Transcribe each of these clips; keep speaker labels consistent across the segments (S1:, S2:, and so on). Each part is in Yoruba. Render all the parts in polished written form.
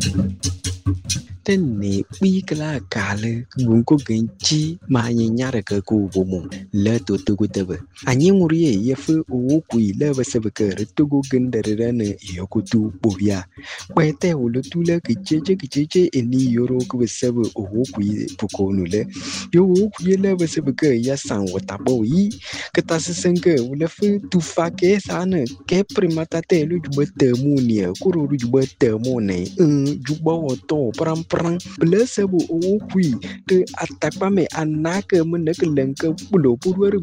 S1: Tene bigla kale gunko genchi ma nyara ka ku bomo le to tebe anyi ngurie ye fu o ku le ba sebe ke to gendere ne yokutu bobia kwete ulu tule kicheche eni yoro ku sebe o ku pukonu le yo ku le ba sebe ke ya san wata boyi kata sesenke ule fu tu fa ke sana ke primata te lu jubete munia kuru jubete mone jubo to pram blessable o kui te atakpame anake meneke lenke pulo purwer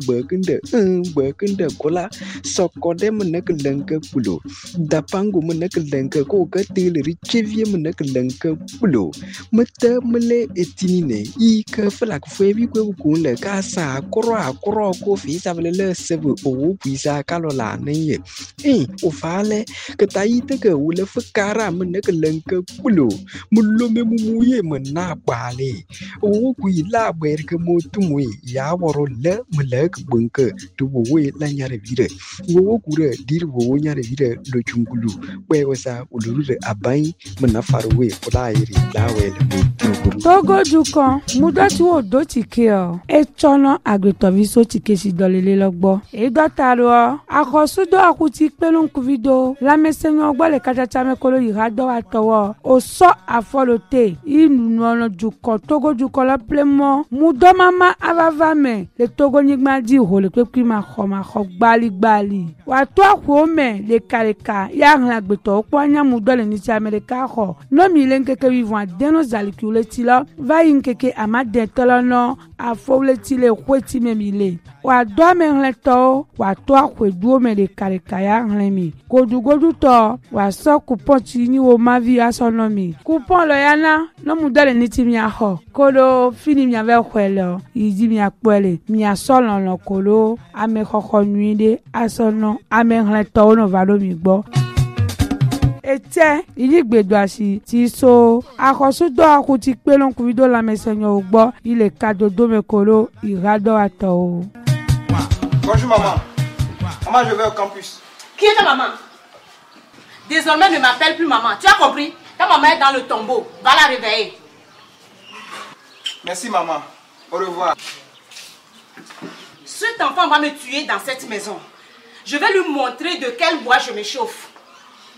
S1: bekende kola sokode meneke lenke pulo dapangu meneke lenke ko katile richevie meneke lenke pulo mete mele etinine I ke flak febi kwe kunle kasa akro ko fi sabele sebe o kui sa kalola neye ofale ketayite ke wule fukara meneke lenke pulo mulome muye mena bale o kui la ber ke motumwe ya woro le melek bunke to we la nyare vire wo kure dir wo nyare vire lo chungulu we wasa ulure abai mena farwe fulairi la wele
S2: Togo dukan mudati wo do tike o e chono agretoviso tike si dolele logbo e dotaro akosudo akuti pelon kuvido la mesenyo gbo le kachacha me kolo irado atowo o so afolote inu ono dukan Togo dukan la plemo mudo mama avavame le Togo nigma di ho le pepi ma kho gbali wa to akwo me le kareka ya hlan agbeto opo anya mudo le ni ti America ho no mi le nkeke vivant deno zalikule va inkeke amade tolono afole tile kweti memile wa do me hleto wa to akweduo me de karikaya hlemi godu to wa so coupon ti ni wo mavi asonomi coupon lo yana no mudale ni ti mi aho kolo fini mi ave kwelo idi mi apele mi asolon lo kolo ame khokho nuide asono ame hleto no valo mi gbo ete iligbedo asi ti so akosudo akuti pelon kuvido la mesenyo ogbo ile kadodo mekolo irado ato.
S3: Bonjour maman. Maman, je vais au campus.
S4: Qui est ta maman? Désormais ne m'appelle plus maman. Tu as compris? Ta maman est dans le tombeau. Va la réveiller.
S3: Merci maman. Au revoir.
S4: Cet enfant va me tuer dans cette maison. Je vais lui montrer de quel bois je me chauffe.